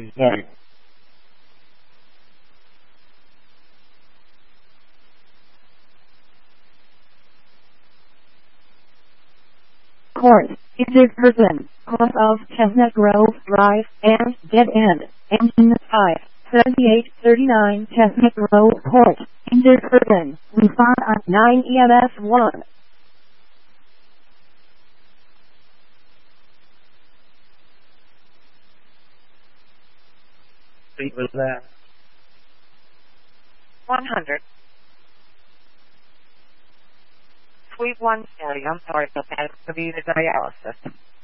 Sorry. Court, injured person, cause of Chestnut Grove Drive, and dead end, engine 57839 Chestnut Grove Court, injured person, respond on 9 EMS 1. Speed was that? 100. Suite 1 Stadium, North of Pasadena Dialysis.